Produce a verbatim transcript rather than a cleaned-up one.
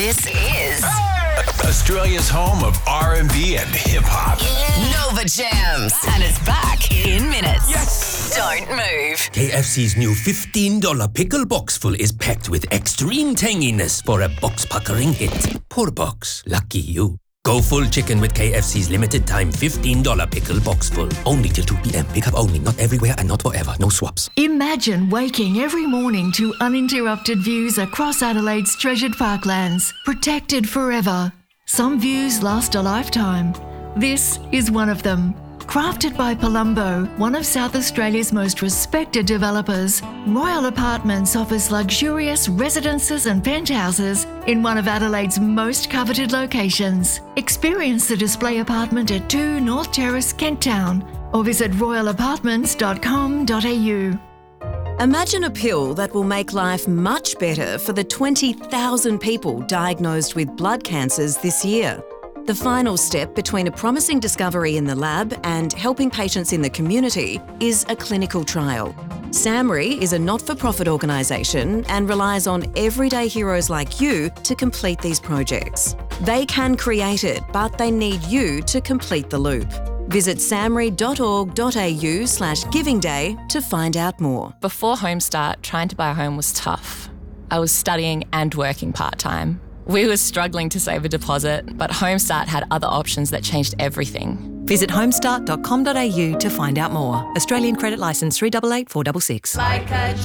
This is Australia's home of R and B and hip-hop. Nova Jams. And it's back in minutes. Yes! Don't move. K F C's new fifteen dollars pickle box full is packed with extreme tanginess for a box-puckering hit. Poor box. Lucky you. Go full chicken with K F C's limited time fifteen dollars pickle box full. Only till two p.m. Pickup only. Not everywhere and not forever. No swaps. Imagine waking every morning to uninterrupted views across Adelaide's treasured parklands, protected forever. Some views last a lifetime. This is one of them. Crafted by Palumbo, one of South Australia's most respected developers, Royal Apartments offers luxurious residences and penthouses in one of Adelaide's most coveted locations. Experience the display apartment at two North Terrace, Kent Town, or visit royal apartments dot com dot a u. Imagine a pill that will make life much better for the twenty thousand people diagnosed with blood cancers this year. The final step between a promising discovery in the lab and helping patients in the community is a clinical trial. SAMRI is a not-for-profit organisation and relies on everyday heroes like you to complete these projects. They can create it, but they need you to complete the loop. Visit samri dot org dot a u slash giving day to find out more. Before Homestart, trying to buy a home was tough. I was studying and working part-time. We were struggling to save a deposit, but Homestart had other options that changed everything. Visit homestart dot com dot a u to find out more. Australian credit licence three eight eight four six six. Like a